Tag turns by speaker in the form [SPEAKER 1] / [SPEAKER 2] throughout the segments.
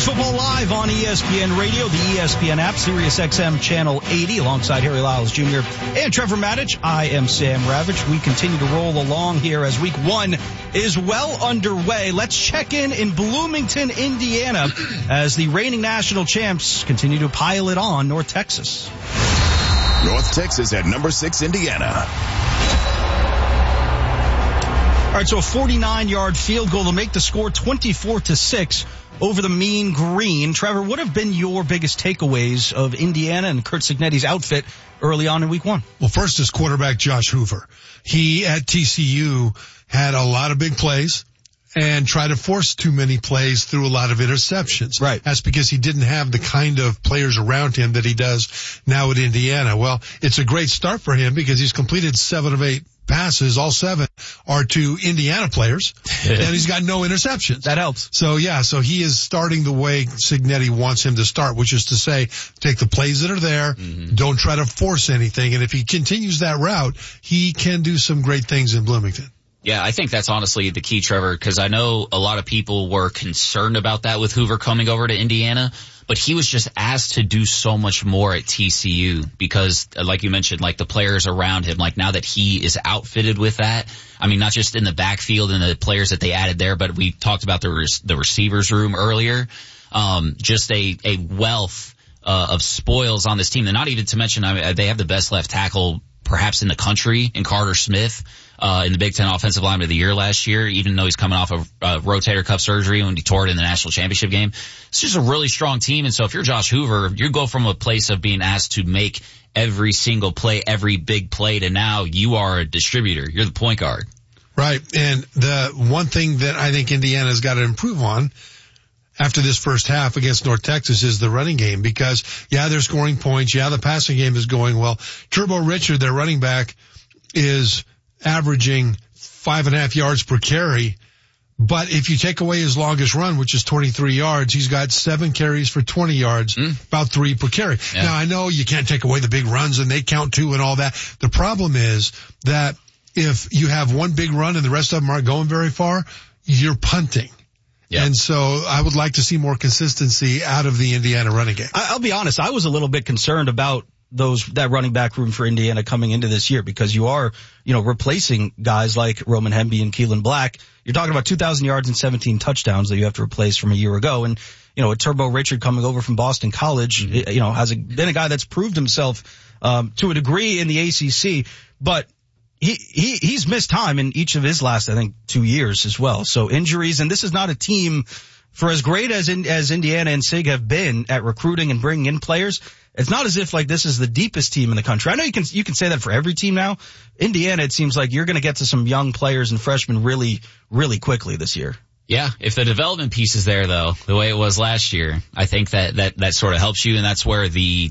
[SPEAKER 1] College football live on ESPN Radio, the ESPN app, Sirius XM Channel 80, alongside Harry Lyles Jr. and Trevor Maddich. I am Sam Ravitch. We continue to roll along here as week one is well underway. Let's check in Bloomington, Indiana, as the reigning national champs continue to pile it on North Texas.
[SPEAKER 2] North Texas at number 6, Indiana.
[SPEAKER 1] All right, so a 49-yard field goal to make the score 24-6 over the Mean Green. Trevor, what have been your biggest takeaways of Indiana and Curt Cignetti's outfit early on in week one?
[SPEAKER 3] Well, first is quarterback Josh Hoover. He at TCU had a lot of big plays and tried to force too many plays through a lot of interceptions.
[SPEAKER 1] Right.
[SPEAKER 3] That's because he didn't have the kind of players around him that he does now at Indiana. Well, it's a great start for him because he's completed 7 of 8 passes. All 7 are to Indiana players, and he's got no interceptions.
[SPEAKER 1] That helps.
[SPEAKER 3] So he is starting the way Cignetti wants him to start, which is to say, take the plays that are there, don't try to force anything, and if he continues that route, he can do some great things in Bloomington.
[SPEAKER 4] Yeah, I think that's honestly the key, Trevor, because I know a lot of people were concerned about that with Hoover coming over to Indiana, but he was just asked to do so much more at TCU because, like you mentioned, like the players around him, like now that he is outfitted with that, I mean, not just in the backfield and the players that they added there, but we talked about the receivers room earlier, just a wealth of spoils on this team. And not even to mention, they have the best left tackle perhaps in the country in Carter Smith. In the Big Ten Offensive Lineman of the Year last year, even though he's coming off of rotator cuff surgery when he tore it in the national championship game. It's just a really strong team. And so if you're Josh Hoover, you go from a place of being asked to make every single play, every big play, to now you are a distributor. You're the point guard.
[SPEAKER 3] Right. And the one thing that I think Indiana's got to improve on after this first half against North Texas is the running game because, they're scoring points. The passing game is going well. Turbo Richard, their running back, is averaging 5.5 yards per carry. But if you take away his longest run, which is 23 yards, he's got 7 carries for 20 yards, about 3 per carry. Yeah. Now, I know you can't take away the big runs and they count too and all that. The problem is that if you have one big run and the rest of them aren't going very far, you're punting. Yep. And so I would like to see more consistency out of the Indiana running game.
[SPEAKER 1] I'll be honest, I was a little bit concerned about that running back room for Indiana coming into this year because you are, replacing guys like Roman Hemby and Keelan Black. You're talking about 2,000 yards and 17 touchdowns that you have to replace from a year ago. And, a Turbo Richard coming over from Boston College, has been a guy that's proved himself, to a degree in the ACC, but he's missed time in each of his last, I think, 2 years as well. So injuries, and this is not a team for as great as Indiana and Sig have been at recruiting and bringing in players. It's not as if like this is the deepest team in the country. I know you can say that for every team now. Indiana, it seems like you're going to get to some young players and freshmen really, really quickly this year.
[SPEAKER 4] Yeah, if the development piece is there though, the way it was last year, I think that sort of helps you, and that's where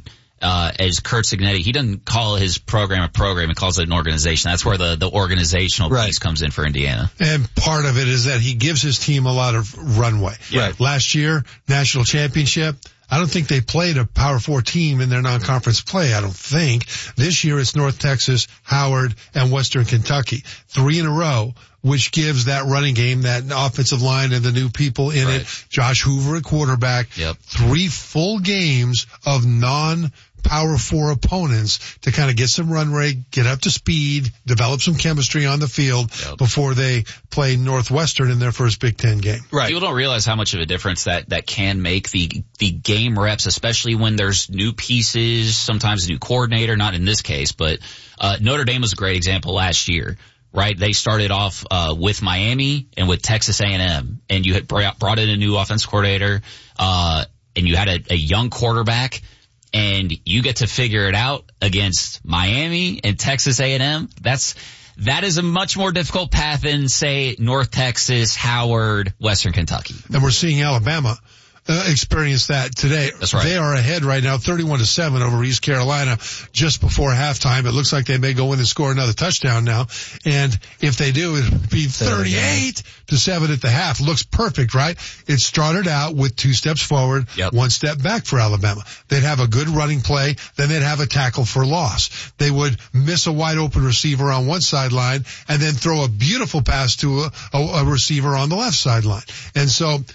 [SPEAKER 4] as Curt Cignetti, he doesn't call his program a program, he calls it an organization. That's where the organizational piece comes in for Indiana.
[SPEAKER 3] And part of it is that he gives his team a lot of runway.
[SPEAKER 1] Right.
[SPEAKER 3] Last year, national championship, I don't think they played a Power 4 team in their non-conference play, I don't think. This year it's North Texas, Howard, and Western Kentucky. 3 in a row, which gives that running game, that offensive line and the new people in it. Josh Hoover at quarterback.
[SPEAKER 4] Yep.
[SPEAKER 3] 3 full games of non-Power 4 opponents to kind of get some run rate, get up to speed, develop some chemistry on the field before they play Northwestern in their first Big Ten game.
[SPEAKER 4] Right. People don't realize how much of a difference that can make the game reps, especially when there's new pieces, sometimes a new coordinator, not in this case, but Notre Dame was a great example last year. Right, they started off with Miami and with Texas A&M, and you had brought in a new offense coordinator, and you had a young quarterback, and you get to figure it out against Miami and Texas A&M. That is a much more difficult path than, say, North Texas, Howard, Western Kentucky.
[SPEAKER 3] And we're seeing Alabama experience that today.
[SPEAKER 4] That's right.
[SPEAKER 3] They are ahead right now, 31-7 over East Carolina just before halftime. It looks like they may go in and score another touchdown now. And if they do, it'll be 38-7 at the half. Looks perfect, right? It started out with 2 steps forward, 1 step back for Alabama. They'd have a good running play, then they'd have a tackle for loss. They would miss a wide open receiver on one sideline and then throw a beautiful pass to a receiver on the left sideline. And so